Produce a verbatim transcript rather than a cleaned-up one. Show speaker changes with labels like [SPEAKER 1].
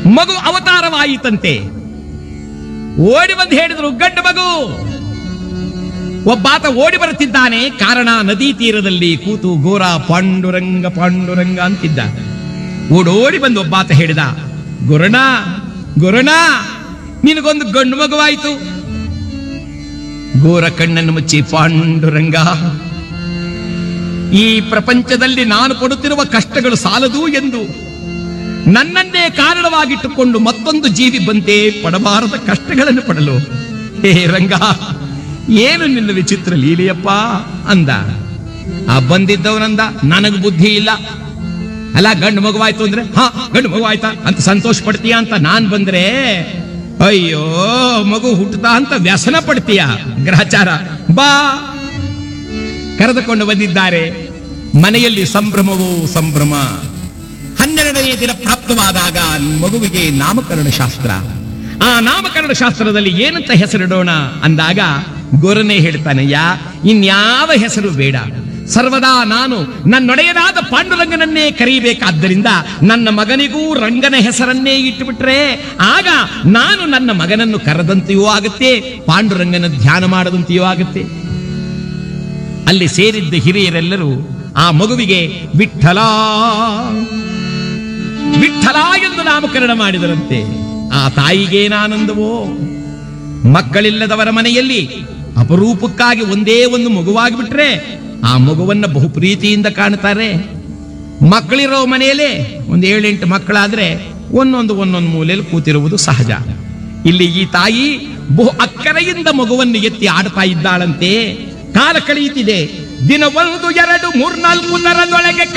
[SPEAKER 1] ಮಗು ಅವತಾರವಾಯಿತಂತೆ. ಓಡಿ ಬಂದು ಹೇಳಿದ್ರು, ಗಂಡು ಮಗು. ಒಬ್ಬಾತ ಓಡಿ ಬರುತ್ತಿದ್ದಾನೆ. ಕಾರಣ, ನದಿ ತೀರದಲ್ಲಿ ಕೂತು ಗೋರ ಪಾಂಡುರಂಗ ಪಾಂಡುರಂಗ ಅಂತಿದ್ದ. ಓಡೋಡಿ ಬಂದು ಒಬ್ಬಾತ ಹೇಳಿದ, ಗುರುಣ ಗುರುಣ, ನಿನಗೊಂದು ಗಂಡು ಮಗುವಾಯಿತು. ಗೋರ ಕಣ್ಣನ್ನು ಮುಚ್ಚಿ, ಪಾಂಡುರಂಗ, ಈ ಪ್ರಪಂಚದಲ್ಲಿ ನಾನು ಪಡುತ್ತಿರುವ ಕಷ್ಟಗಳು ಸಾಲದು ಎಂದು ನನ್ನನ್ನೇ ಕಾರಣವಾಗಿಟ್ಟುಕೊಂಡು ಮತ್ತೊಂದು ಜೀವಿ ಬಂತೆ ಪಡಬಾರದ ಕಷ್ಟಗಳನ್ನು ಪಡಲು. ಹೇ ರಂಗ, ಏನು ನಿನ್ನ ವಿಚಿತ್ರ ಲೀಲೆಯಪ್ಪ ಅಂದ. ಆ ಬಂದಿದ್ದವನಂದ, ನನಗೆ ಬುದ್ಧಿ ಇಲ್ಲ. ಅಲ್ಲ, ಗಂಡು ಮಗುವಾಯ್ತು ಅಂದ್ರೆ ಹಾ ಗಂಡು ಮಗುವಾಯ್ತಾ ಅಂತ ಸಂತೋಷ ಪಡ್ತೀಯ ಅಂತ ನಾನ್ ಬಂದ್ರೆ, ಅಯ್ಯೋ ಮಗು ಹುಟ್ಟುತ್ತಾ ಅಂತ ವ್ಯಸನ ಪಡ್ತೀಯ. ಗ್ರಹಚಾರ, ಬಾ. ಕರೆದುಕೊಂಡು ಬಂದಿದ್ದಾರೆ. ಮನೆಯಲ್ಲಿ ಸಂಭ್ರಮವೋ ಸಂಭ್ರಮ. ಹನ್ನೆರಡನೇ ದಿನ ಪ್ರಾಪ್ತವಾದಾಗ ಮಗುವಿಗೆ ನಾಮಕರಣ ಶಾಸ್ತ್ರ. ಆ ನಾಮಕರಣ ಶಾಸ್ತ್ರದಲ್ಲಿ ಏನಂತ ಹೆಸರಿಡೋಣ ಅಂದಾಗ ಗೋರನೇ ಹೇಳ್ತಾನಯ್ಯ, ಇನ್ಯಾವ ಹೆಸರು ಬೇಡ, ಸರ್ವದಾ ನಾನು ನನ್ನೊಡೆಯನಾದ ಪಾಂಡುರಂಗನನ್ನೇ ಕರೀಬೇಕಾದ್ದರಿಂದ ನನ್ನ ಮಗನಿಗೂ ರಂಗನ ಹೆಸರನ್ನೇ ಇಟ್ಟುಬಿಟ್ರೆ ಆಗ ನಾನು ನನ್ನ ಮಗನನ್ನು ಕರೆದಂತೆಯೂ ಆಗುತ್ತೆ, ಪಾಂಡುರಂಗನ ಧ್ಯಾನ ಮಾಡದಂತೆಯೂ ಆಗುತ್ತೆ. ಅಲ್ಲಿ ಸೇರಿದ್ದ ಹಿರಿಯರೆಲ್ಲರೂ ಆ ಮಗುವಿಗೆ ವಿಠ್ಠಲ ವಿಠ್ಠಲ ಎಂದು ನಾಮಕರಣ ಮಾಡಿದರಂತೆ. ಆ ತಾಯಿಗೇನಾನಂದವೋ. ಮಕ್ಕಳಿಲ್ಲದವರ ಮನೆಯಲ್ಲಿ ಅಪರೂಪಕ್ಕಾಗಿ ಒಂದೇ ಒಂದು ಮಗುವಾಗಿಬಿಟ್ರೆ ಆ ಮಗುವನ್ನ ಬಹು ಪ್ರೀತಿಯಿಂದ ಕಾಣ್ತಾರೆ. ಮಕ್ಕಳಿರೋ ಮನೆಯಲ್ಲೇ ಒಂದು ಏಳೆಂಟು ಮಕ್ಕಳಾದ್ರೆ ಒಂದೊಂದು ಒಂದೊಂದು ಮೂಲೆಯಲ್ಲಿ ಕೂತಿರುವುದು ಸಹಜ. ಇಲ್ಲಿ ಈ ತಾಯಿ ಬಹು ಅಕ್ಕರೆಯಿಂದ ಮಗುವನ್ನು ಎತ್ತಿ ಆಡ್ತಾ ಇದ್ದಾಳಂತೆ. ಕಾಲ ಕಳೆಯುತ್ತಿದೆ. ದಿನ ಒಂದು ಎರಡು ಮೂರ್ನಾಲ್ಕು ನರದೊಳಗೆ